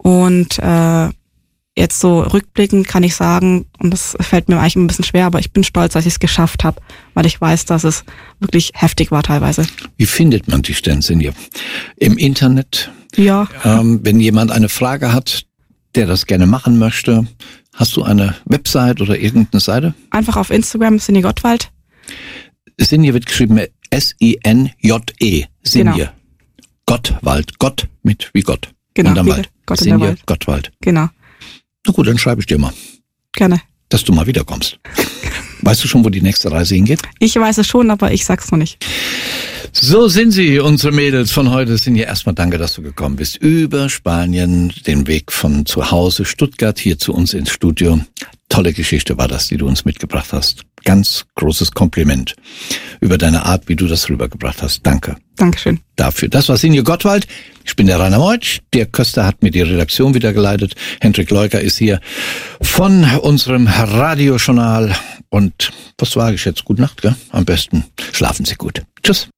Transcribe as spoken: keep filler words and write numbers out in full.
Und äh, jetzt so rückblickend kann ich sagen, und das fällt mir eigentlich ein bisschen schwer, aber ich bin stolz, dass ich es geschafft habe, weil ich weiß, dass es wirklich heftig war teilweise. Wie findet man dich denn, Sinja? Im Internet? Ja. Ähm, wenn jemand eine Frage hat, der das gerne machen möchte, hast du eine Website oder irgendeine Seite? Einfach auf Instagram, Sinje Gottwald. Sinje wird geschrieben S I N J E. Sinje. Genau. Gottwald. Gott mit wie Gott. Genau. Und am wie Wald. Gott in Sinje der Wald. Gottwald. Genau. Na gut, dann schreibe ich dir mal, Gerne. dass du mal wiederkommst. Weißt du schon, wo die nächste Reise hingeht? Ich weiß es schon, aber ich sag's noch nicht. So sind sie, unsere Mädels von heute. Sind ja erstmal danke, dass du gekommen bist. Über Spanien, den Weg von zu Hause, Stuttgart, hier zu uns ins Studio. Tolle Geschichte war das, die du uns mitgebracht hast. Ganz großes Kompliment über deine Art, wie du das rübergebracht hast. Danke. Dankeschön. Dafür. Das war Sinje Gottwald. Ich bin der Rainer Meutsch. Der Köster hat mir die Redaktion wieder geleitet. Hendrik Leuker ist hier von unserem Radiojournal. Und was sage ich jetzt? Gute Nacht, gell? Am besten schlafen Sie gut. Tschüss.